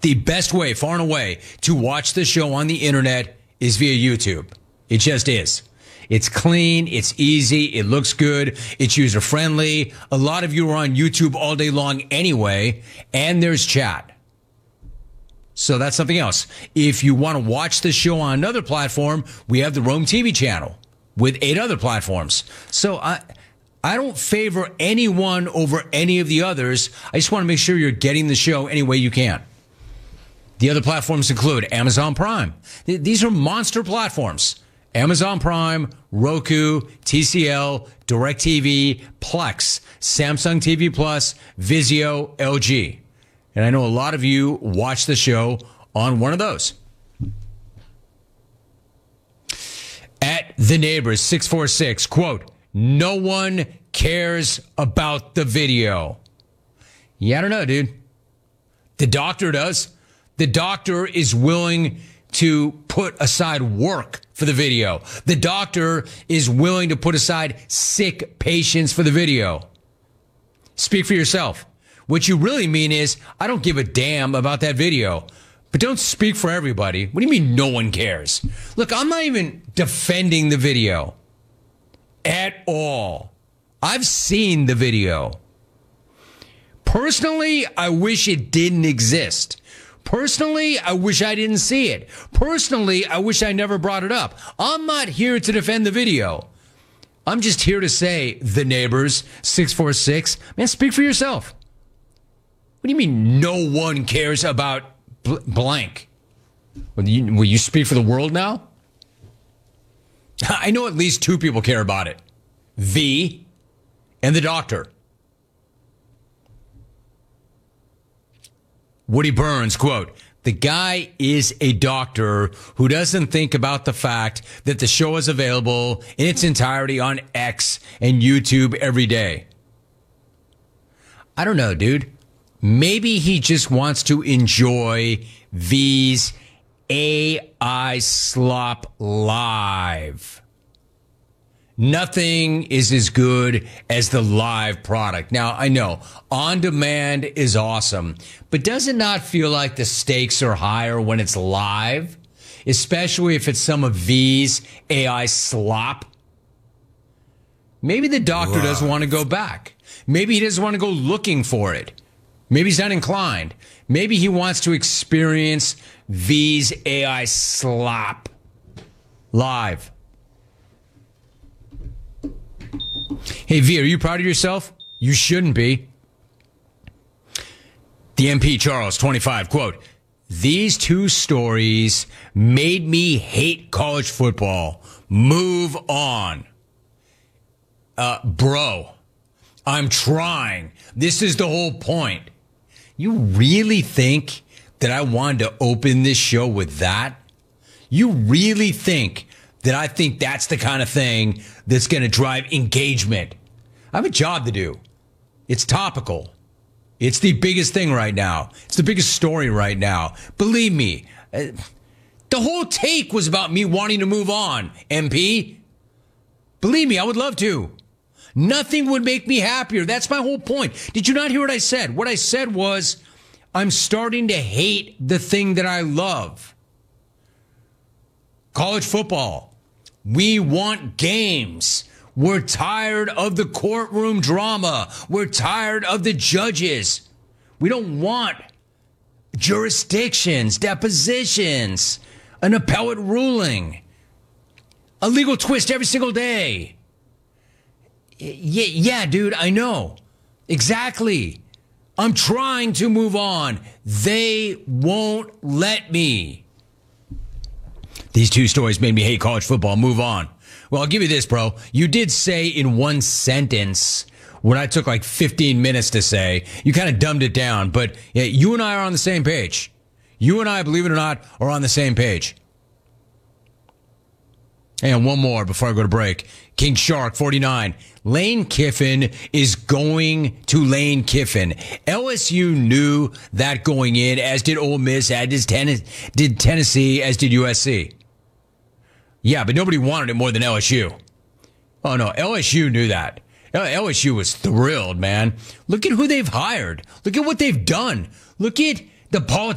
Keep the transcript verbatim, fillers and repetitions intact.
The best way, far and away, to watch the show on the internet is via YouTube. It just is. It's clean. It's easy. It looks good. It's user friendly. A lot of you are on YouTube all day long anyway, and there's chat. So that's something else. If you want to watch the show on another platform, we have the Rome T V channel with eight other platforms. So I, I don't favor any one over any of the others. I just want to make sure you're getting the show any way you can. The other platforms include Amazon Prime. These are monster platforms. Amazon Prime, Roku, T C L, DirecTV, Plex, Samsung T V Plus, Vizio, L G. And I know a lot of you watch the show on one of those. At The Neighbors six four six, quote, no one cares about the video. Yeah, I don't know, dude. The doctor does. The doctor is willing to put aside work for the video. The doctor is willing to put aside sick patients for the video. Speak for yourself. What you really mean is, I don't give a damn about that video. But don't speak for everybody. What do you mean no one cares? Look, I'm not even defending the video at all. I've seen the video. Personally, I wish it didn't exist. Personally, I wish I didn't see it. Personally, I wish I never brought it up. I'm not here to defend the video. I'm just here to say, The Neighbors six four six, man, speak for yourself. What do you mean no one cares about bl- blank? Will you, will you speak for the world now? I know at least two people care about it. V and the doctor. Woody Burns, quote, the guy is a doctor who doesn't think about the fact that the show is available in its entirety on X and YouTube every day. I don't know, dude. Maybe he just wants to enjoy V's A I slop live. Nothing is as good as the live product. Now, I know on demand is awesome, but does it not feel like the stakes are higher when it's live? Especially if it's some of V's A I slop. Maybe the doctor Love. doesn't want to go back. Maybe he doesn't want to go looking for it. Maybe he's not inclined. Maybe he wants to experience V's A I slop live. Hey, V, are you proud of yourself? You shouldn't be. The M P Charles, twenty-five, quote, these two stories made me hate college football. Move on. Uh, bro, I'm trying. This is the whole point. You really think that I wanted to open this show with that? You really think that I think that's the kind of thing that's going to drive engagement? I have a job to do. It's topical. It's the biggest thing right now. It's the biggest story right now. Believe me, uh, the whole take was about me wanting to move on, M P. Believe me, I would love to. Nothing would make me happier. That's my whole point. Did you not hear what I said? What I said was, I'm starting to hate the thing that I love. College football. We want games. We're tired of the courtroom drama. We're tired of the judges. We don't want jurisdictions, depositions, an appellate ruling, a legal twist every single day. Yeah, yeah, dude, I know. Exactly. I'm trying to move on. They won't let me. These two stories made me hate college football. Move on. Well, I'll give you this, bro. You did say in one sentence what I took like fifteen minutes to say. You kind of dumbed it down, but yeah, you and I are on the same page. You and I, believe it or not, are on the same page. And one more before I go to break. King Shark, forty-nine. Lane Kiffin is going to Lane Kiffin. L S U knew that going in, as did Ole Miss, as did Tennessee, did Tennessee, as did U S C. Yeah, but nobody wanted it more than L S U. Oh, no, L S U knew that. L S U was thrilled, man. Look at who they've hired. Look at what they've done. Look at the politics.